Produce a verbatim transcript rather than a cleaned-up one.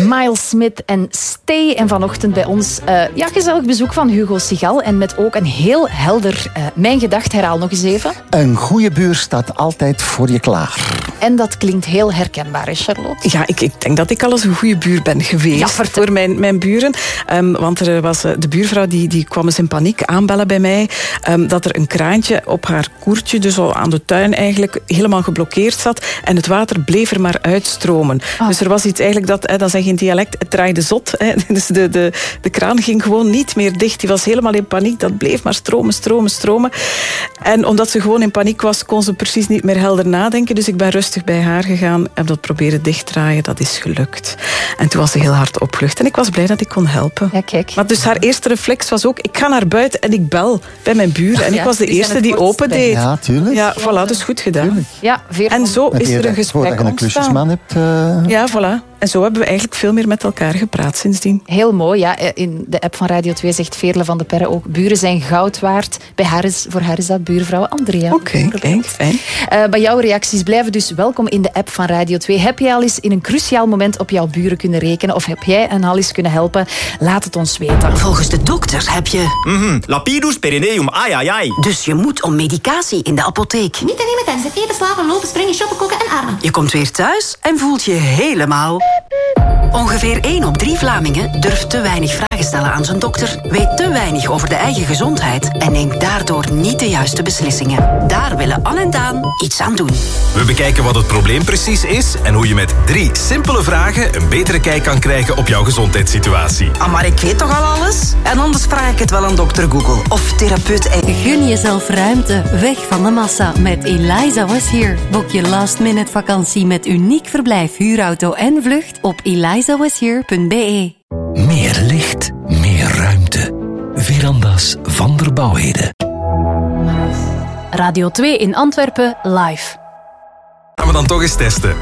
Miles Smith en Stay. En vanochtend bij ons uh, ja, gezellig bezoek van Hugo Sigal. En met ook een heel helder uh, Mijn Gedacht. Herhaal nog eens even. Een goede buur staat altijd voor je klaar. En dat klinkt heel herkenbaar, hè, Charlotte? Ja, ik, ik denk dat ik al eens een goede buur ben geweest ja, voor mijn, mijn buren. Um, want er was uh, de buurvrouw die, die kwam eens in paniek aanbellen bij mij. Um, dat er een kraantje op haar koertje, dus al aan de tuin eigenlijk, helemaal geblokkeerd zat. En het water bleef er maar uitstromen. Oh. Dus er was iets eigenlijk dat, hè, dat zeg je in dialect, het draaide zot. Hè. Dus de, de, de kraan ging gewoon niet meer dicht. Die was helemaal in paniek. Dat bleef maar stromen, stromen, stromen. En omdat ze gewoon in paniek was, kon ze precies niet meer helder nadenken. Dus ik ben rustig bij haar gegaan en dat proberen dichtdraaien. Dat is gelukt. En toen was ze heel hard opgelucht. En ik was blij dat ik kon helpen. Ja, kijk. Maar dus haar eerste reflex was ook, ik ga naar buiten en ik bel bij mijn buren. En ja, ik was de die eerste die open deed. Ja, tuurlijk. Ja, voilà, dus goed gedaan. Ja, en zo is er een gesprek dat je een klusjesman hebt. Uh... Ja, voilà. En zo hebben we eigenlijk veel meer met elkaar gepraat sindsdien. Heel mooi, ja. In de app van Radio twee zegt Veerle van de Perre ook, buren zijn goud waard. Bij haar is, voor haar is dat buurvrouw Andrea. Oké, okay, kijk, fijn. Uh, bij jouw reacties blijven dus welkom in de app van Radio twee. Heb jij al eens in een cruciaal moment op jouw buren kunnen rekenen? Of heb jij hen al eens kunnen helpen? Laat het ons weten. Volgens de dokter heb je... Mm-hmm. Lapidus perineum, ai ai ai. Dus je moet om medicatie in de apotheek. Niet alleen met mensen. Eten, slapen, lopen, springen, shoppen, koken en armen. Je komt weer thuis en voelt je helemaal... Ongeveer één op drie Vlamingen durft te weinig vragen stellen aan zijn dokter, weet te weinig over de eigen gezondheid en neemt daardoor niet de juiste beslissingen. Daar willen Anne en Daan iets aan doen. We bekijken wat het probleem precies is en hoe je met drie simpele vragen een betere kijk kan krijgen op jouw gezondheidssituatie. Ah, maar ik weet toch al alles? En anders vraag ik het wel aan dokter Google of therapeut. Gun jezelf ruimte, weg van de massa met Eliza Was Here. Boek je last minute vakantie met uniek verblijf, huurauto en vlucht op eliza was here punt b e. Meer licht, meer ruimte. Verandas van der Bouwheden. Radio twee in Antwerpen live. Gaan we dan toch eens testen.